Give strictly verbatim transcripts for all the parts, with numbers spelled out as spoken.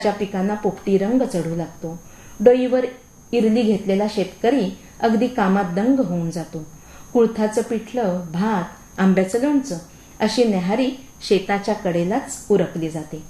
च्या पिकांना पोपटी रंग चढू लागतो. डोईवर इरली घेतलेला शेतकरी अगदी कामात दंग होऊन जातो. कुळथाचं पिठलं, भात, आंब्याचं लोणचं अशी न्याहारी शेताच्या कडेलाच उरकली जाते.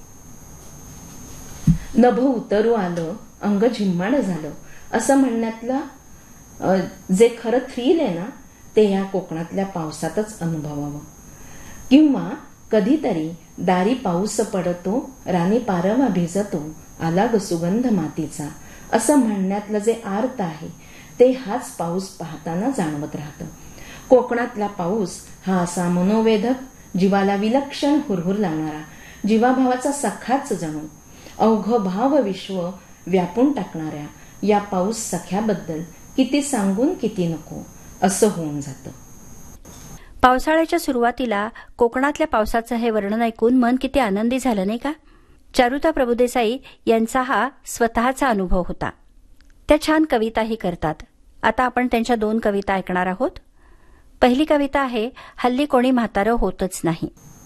नभ उतरू आलं, अंग झिम्माड झालं असं म्हणण्यातलं जे खरं थ्रिल आहे ना, ते या कोकणातल्या पावसातच अनुभवावं. किंवा कधीतरी दारी पाऊस पडतो, राणी पारवा भिजतो, आला ग सुगंध मातीचा असं म्हणण्यातलं जे आर्त आहे ते हाच पाऊस पाहताना जाणवत राहतं. कोकणातला पाऊस हा असा मनोवेधक, जीवाला विलक्षण हुरहुर लावणारा, जीवाभावाचा सखाच जणू अवघ भाव विश्व व्यापून टाकणाऱ्या या पाऊस सख्याबद्दल किती सांगून किती नको असं होऊन जातं. पावसाळ्याच्या सुरुवातीला कोकणातल्या पावसाचं हे वर्णन ऐकून मन किती आनंदी झालं नाही का? चारुता प्रभुदेसाई यांचा हा स्वतःचा अनुभव होता. त्या छान कविताही करतात. आता आपण त्यांच्या दोन कविता ऐकणार आहोत. पहिली कविता आहे हल्ली कोणी म्हातारं होतच नाही.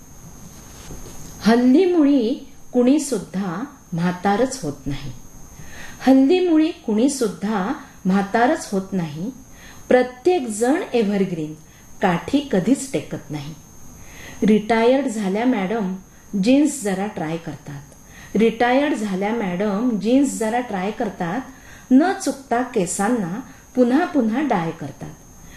हल्ली मुळी कुणी सुद्धा म्हातारच होत नाही. हल्ली मुळी कुणी सुद्धा म्हातारच होत नाही. प्रत्येक जण एव्हरग्रीन, काठी कधीच टेकत नाही. रिटायर्ड झाल्या मॅडम जीन्स जरा ट्राय करतात. रिटायर्ड झाल्या मॅडम जीन्स जरा ट्राय करतात. न चुकता केसांना पुन्हा पुन्हा डाय करतात.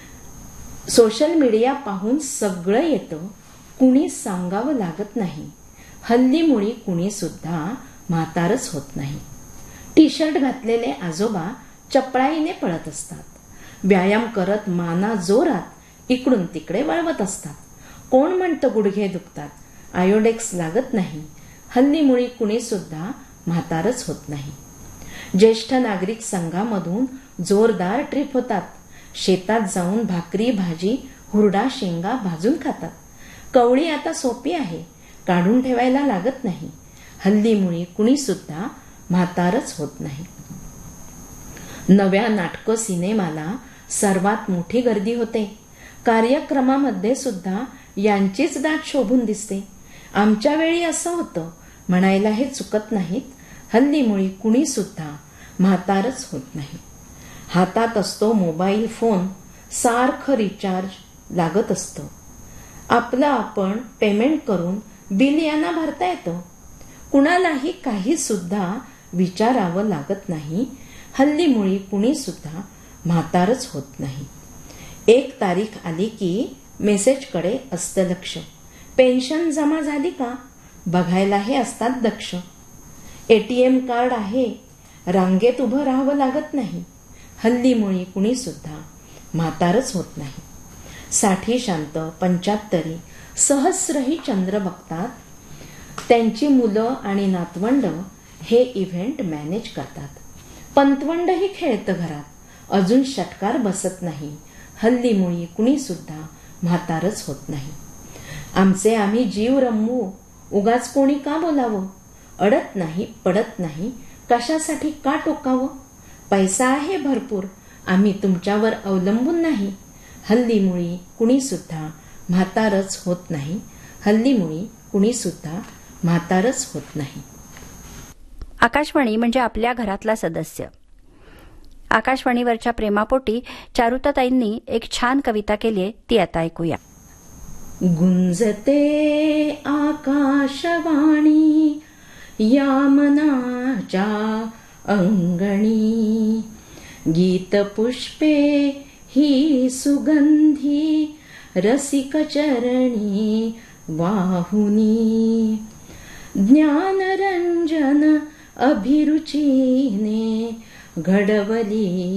सोशल मीडिया पाहून सगळं येतं, कुणी सांगावं लागत नाही. हल्ली मुळी कुणी सुद्धा म्हातारच होत नाही. टी शर्ट घातलेले आजोबा चपळाईने पळत असतात. व्यायाम करत माना जोरात इकडून तिकडे वळवत असतात. कोण म्हणतं गुडघे दुखतात, आयोडेक्स लागत नाही. हल्ली मुळी कुणी सुद्धा म्हातारच होत नाही. ज्येष्ठ नागरिक संघामधून जोरदार ट्रिप होतात. शेतात जाऊन भाकरी भाजी हुरडा शेंगा भाजून खातात. कवळी आता सोपी आहे, काढून ठेवायला लागत नाही. हल्ली मुळी कुणी सुद्धा म्हातारच होत नाही. नव्या नाटकं सिनेमाला सर्वात मोठी गर्दी होते. कार्यक्रमामध्ये सुद्धा यांचीच दाट शोभून दिसते. आमच्या वेळी असं होतं म्हणायला हे चुकत नाहीत. हल्ली मुळी कुणी सुद्धा म्हातारच होत नाही. हातात असतो मोबाईल फोन, सारखं रिचार्ज लागत असतं. आपलं आपण पेमेंट करून बिल यांना भरता येतं. कुणालाही काही सुद्धा विचारावं लागत नाही. हल्ली मुळी कुणी सुद्धा म्हातारच होत नाही. एक तारीख आली की मेसेजकडे असतं लक्ष. पेन्शन जमा झाली का बघायला हे असतात दक्ष. एटीएम कार्ड आहे, रांगेत उभं राहावं लागत नाही. हल्ली मुळी कुणी सुद्धा म्हातारच होत नाही. साठी शांत पंच्याहत्तरी सहस्रही चंद्र बघतात. त्यांची मुलं आणि नातवंड हे इव्हेंट मॅनेज करतात. पंतवंडही खेळतं घरात, अजून षटकार बसत नाही. हल्ली मुळी कुणी सुद्धा म्हातारच होत नाही. आमचे आम्ही जीव रमवू, उगाच कोणी का बोलावं. अडत नाही पडत नाही, कशासाठी का टोकावं. पैसा आहे भरपूर, आम्ही तुमच्यावर अवलंबून नाही. हल्ली मुळी कुणी सुद्धा म्हातारच होत नाही. हल्ली मुळी कुणी सुद्धा म्हातारच होत नाही. आकाशवाणी म्हणजे आपल्या घरातला सदस्य. आकाशवाणीवरच्या प्रेमापोटी चारुताताईंनी एक छान कविता केली आहे, ती आता ऐकूया. गुंजते आकाशवाणी या मनाच्या अंगणी. गीत पुष्पे ही सुगंधी रसिक चरणी वाहुनी. ज्ञानरंजन अभिरुचीने घडवली